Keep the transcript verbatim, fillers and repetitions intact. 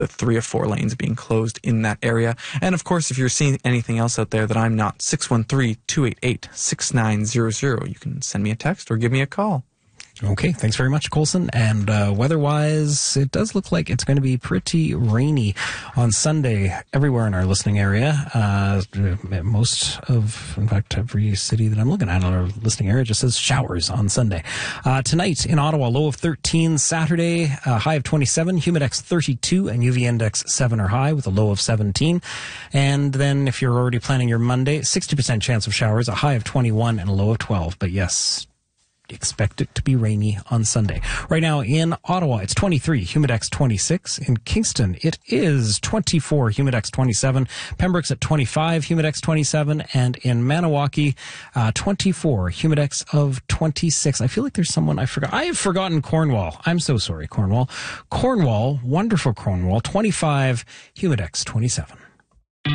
the three of four lanes being closed in that area. And of course, if you're seeing anything else out there that I'm not, six one three, two eight eight, six nine zero zero. You can send me a text or give me a call. Okay, thanks very much, Colson. And uh, weather-wise, it does look like it's going to be pretty rainy on Sunday everywhere in our listening area. Uh, most of, in fact, every city that I'm looking at in our listening area just says showers on Sunday. Uh, tonight in Ottawa, low of thirteen. Saturday, uh, high of twenty-seven. Humidex thirty-two and U V index seven or high with a low of seventeen. And then if you're already planning your Monday, sixty percent chance of showers, a high of twenty-one and a low of twelve. But yes, expect it to be rainy on Sunday. Right now in Ottawa, it's twenty-three, Humidex twenty-six. In Kingston, it is twenty-four, Humidex twenty-seven. Pembroke's at twenty-five, Humidex twenty-seven. And in Maniwaki, uh, twenty-four, Humidex of twenty-six. I feel like there's someone I forgot. I have forgotten Cornwall. I'm so sorry, Cornwall. Cornwall, wonderful Cornwall, twenty-five, Humidex twenty-seven.